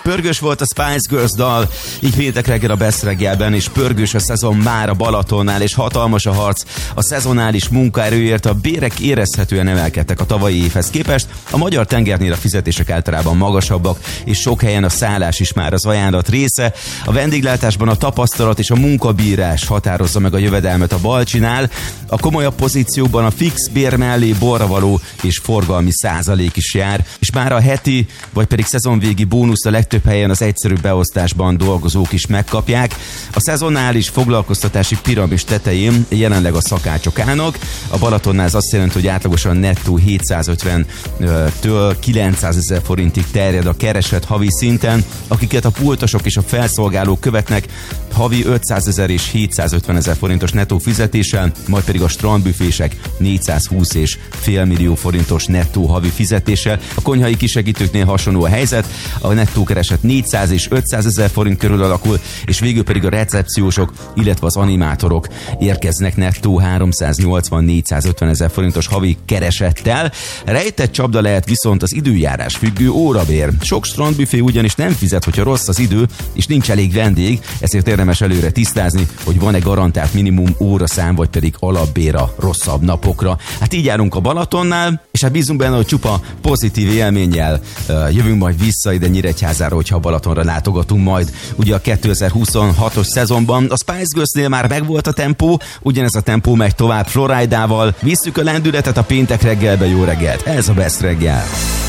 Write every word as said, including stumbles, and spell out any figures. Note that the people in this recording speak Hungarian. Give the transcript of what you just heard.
Pörgős volt a Spice Girls dal, így péntek reggel a Best reggelben, és pörgős a szezon már a Balatonnál, és hatalmas a harc a szezonális munkaerőért. A bérek érezhetően emelkedtek a tavalyi évhez képest, a magyar tengernél a fizetések általában magasabbak, és sok helyen a szállás is már az ajánlat része. A vendéglátásban a tapasztalat és a munkabírás határozza meg a jövedelmet a Balcsinál, a komolyabb pozícióban a fix bér mellé borravaló és forgalmi százalék is jár, és már a heti vagy pedig szezonvégi bónusz a legtöbb helyen az egyszerű beosztásban dolgozók is megkapják. A szezonális foglalkoztatási piramis tetején jelenleg a szakácsok állnak. A Balatonnál ez azt jelenti, hogy átlagosan nettó hétszázötventől kilencszázezer forintig terjed a kereset havi szinten, akiket a pultosok és a felszolgálók követnek havi ötszázezer és hétszázötvenezer forintos nettó fizetéssel, majd pedig a strandbüfések négyszázhúsz és fél millió forintos nettó havi fizetéssel. A konyhai kisegítőknél hasonló a helyzet, a nettó kereset négyszáz és ötszázezer forint körül alakul, és végül pedig a recepciósok, illetve az animátorok érkeznek nettó háromszáznyolcvan-négyszázötvenezer forintos havi keresettel. Rejtett csapda lehet viszont az időjárás függő órabér. Sok strandbüfé ugyanis nem fizet, hogyha rossz az idő, és nincs elég vendég, ezért érdemes előre tisztázni, hogy van-e garantált minimum óraszám, vagy pedig alapbér a rosszabb napokra. Hát így járunk a Balatonnál, és hát bízunk benne, hogy csupa pozitív élménnyel uh, jövünk majd vissza ide Nyíregyházára, hogyha a Balatonra látogatunk majd. Ugye a kétezer-huszonhatos szezonban a Spice Girls-nél már megvolt a tempó, ugyanez a tempó megy tovább Floridával. Visszük a lendületet a péntek reggelbe, jó reggelt! Ez a Best reggel!